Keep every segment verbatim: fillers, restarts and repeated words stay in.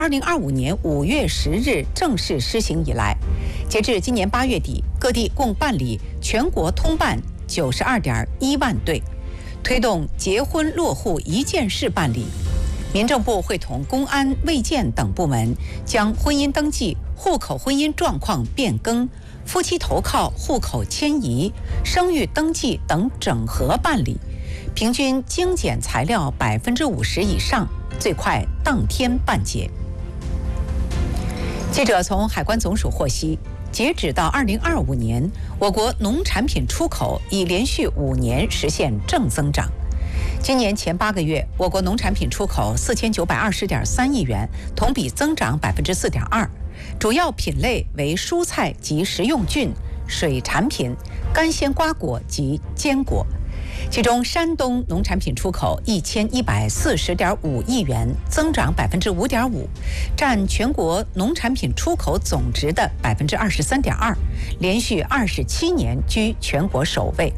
二零二五年五月十日正式施行以来，截至今年八月底，各地共办理全国通办九十二点一万对，推动结婚落户一件事办理。民政部会同公安、卫健等部门，将婚姻登记、户口婚姻状况变更、夫妻投靠、户口迁移、生育登记等整合办理，平均精简材料百分之五十以上，最快当天办结。记者从海关总署获悉，截止到二零二五年，我国农产品出口已连续五年实现正增长。今年前八个月，我国农产品出口四千九百二十点三亿元，同比增长百分之四点二，主要品类为蔬菜及食用菌、水产品、干鲜瓜果及坚果。其中，山东农产品出口一千一百四十点五亿元，增长百分之五点五，占全国农产品出口总值的百分之二十三点二，连续二十七年居全国首位。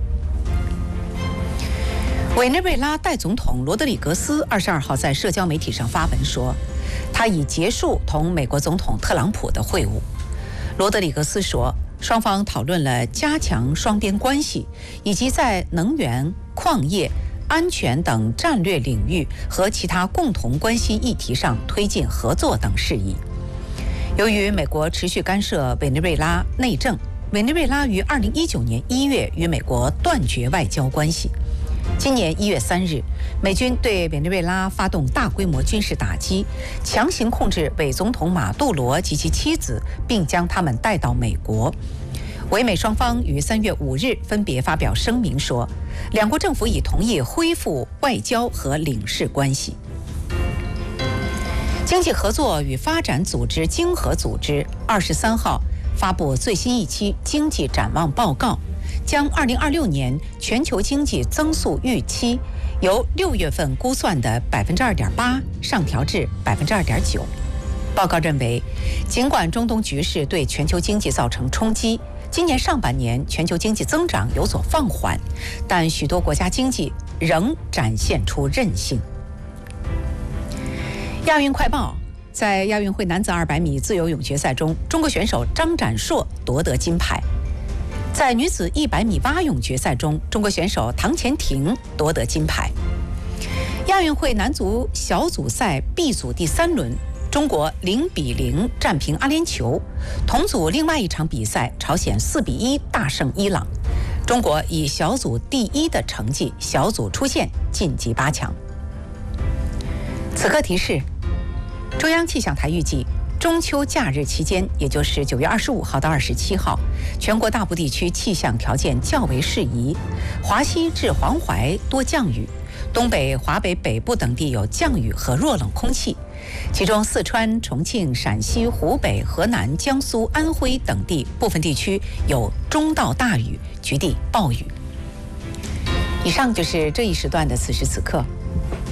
委内瑞拉代总统罗德里格斯二十二号在社交媒体上发文说，他已结束同美国总统特朗普的会晤。罗德里格斯说，双方讨论了加强双边关系，以及在能源、矿业、安全等战略领域和其他共同关心议题上推进合作等事宜。由于美国持续干涉委内瑞拉内政，委内瑞拉于二零一九年一月与美国断绝外交关系。今年一月三日，美军对委内瑞拉发动大规模军事打击，强行控制伪总统马杜罗及其妻子，并将他们带到美国。委美双方于三月五日分别发表声明说，两国政府已同意恢复外交和领事关系。经济合作与发展组织经合组织二十三号发布最新一期经济展望报告，将二零二六年全球经济增速预期由六月份估算的百分之二点八上调至百分之二点九。报告认为，尽管中东局势对全球经济造成冲击，今年上半年全球经济增长有所放缓，但许多国家经济仍展现出韧性。亚运快报，在亚运会男子二百米自由泳决赛中，中国选手张展硕夺得金牌。在女子一百米蛙泳决赛中，中国选手唐钱婷夺得金牌。亚运会男足小组赛 B 组第三轮，中国零比零战平阿联酋。同组另外一场比赛，朝鲜四比一大胜伊朗。中国以小组第一的成绩小组出线，晋级八强。此刻提示：中央气象台预计，中秋假日期间，也就是九月二十五号到二十七号，全国大部地区气象条件较为适宜，华西至黄淮多降雨，东北、华北北部等地有降雨和弱冷空气，其中四川、重庆、陕西、湖北、河南、江苏、安徽等地部分地区有中到大雨，局地暴雨。以上就是这一时段的此时此刻。